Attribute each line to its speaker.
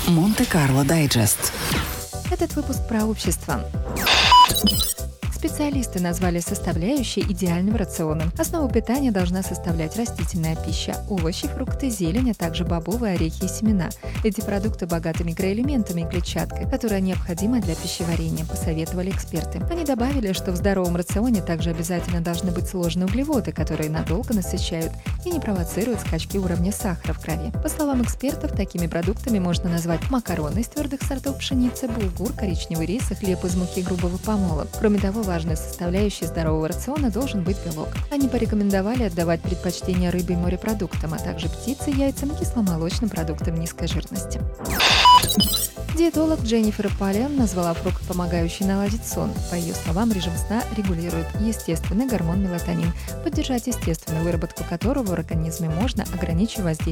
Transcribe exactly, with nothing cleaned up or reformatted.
Speaker 1: Монте-Карло Дайджест.
Speaker 2: Этот выпуск про общество. Специалисты назвали составляющие идеальным рационом. Основу питания должна составлять растительная пища, овощи, фрукты, зелень, а также бобовые, орехи и семена. Эти продукты богаты микроэлементами и клетчаткой, которая необходима для пищеварения, посоветовали эксперты. Они добавили, что в здоровом рационе также обязательно должны быть сложные углеводы, которые надолго насыщают и не провоцируют скачки уровня сахара в крови. По словам экспертов, такими продуктами можно назвать макароны из твердых сортов пшеницы, булгур, коричневый рис и хлеб из муки грубого помола. Кроме того, важной составляющей здорового рациона должен быть белок. Они порекомендовали отдавать предпочтение рыбе и морепродуктам, а также птице, яйцам и кисломолочным продуктам низкой жирности. Диетолог Дженнифер Палиан назвала фрукт, помогающий наладить сон. По ее словам, режим сна регулирует естественный гормон мелатонин, поддержать естественную выработку которого в организме можно, ограничив воздействие